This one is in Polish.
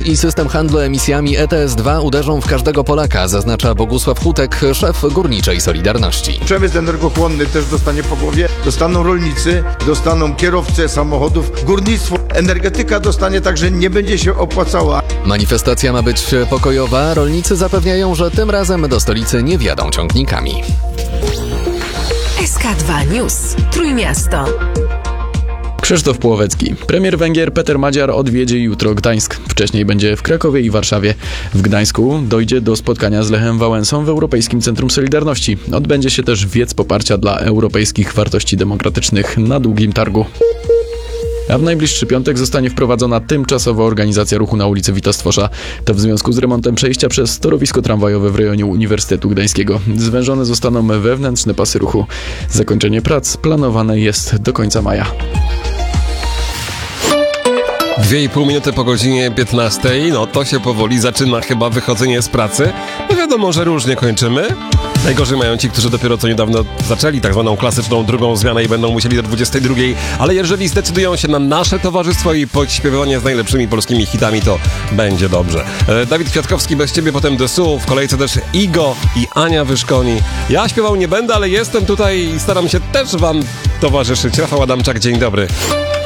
i system handlu emisjami ETS2 uderzą w każdego Polaka, zaznacza Bogusław Hutek, szef Górniczej Solidarności. Przemysł energochłonny też dostanie po głowie, dostaną rolnicy, dostaną kierowcy samochodów, górnictwo, energetyka dostanie, także nie będzie się opłacała. Manifestacja ma być pokojowa, rolnicy zapewniają, że tym razem do stolicy nie wjadą ciągnikami. SK2 News. Trójmiasto. Krzysztof Płowecki. Premier Węgier Peter Magyar odwiedzi jutro Gdańsk. Wcześniej będzie w Krakowie i Warszawie. W Gdańsku dojdzie do spotkania z Lechem Wałęsą w Europejskim Centrum Solidarności. Odbędzie się też wiec poparcia dla europejskich wartości demokratycznych na Długim Targu. A w najbliższy piątek zostanie wprowadzona tymczasowa organizacja ruchu na ulicy Wita Stwosza. To w związku z remontem przejścia przez torowisko tramwajowe w rejonie Uniwersytetu Gdańskiego. Zwężone zostaną wewnętrzne pasy ruchu. Zakończenie prac planowane jest do końca maja. 2,5 minuty po godzinie 15. No to się powoli zaczyna chyba wychodzenie z pracy. No wiadomo, że różnie kończymy. Najgorzej mają ci, którzy dopiero co niedawno zaczęli tak zwaną klasyczną drugą zmianę i będą musieli do 22. Ale jeżeli zdecydują się na nasze towarzystwo i podśpiewywanie z najlepszymi polskimi hitami, to będzie dobrze. Dawid Kwiatkowski, bez ciebie potem Dessous, w kolejce też Igo i Ania Wyszkoni. Ja śpiewał nie będę, ale jestem tutaj i staram się też wam towarzyszyć. Rafał Adamczak, dzień dobry.